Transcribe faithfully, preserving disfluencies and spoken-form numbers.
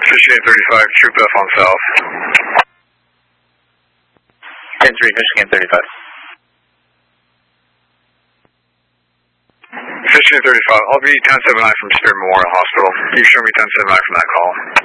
Michigan thirty-five, Troop F on south. ten three, Michigan thirty-five. Michigan thirty-five, I'll be ten seven nine from Spear Memorial Hospital. You show me ten seven nine from that call.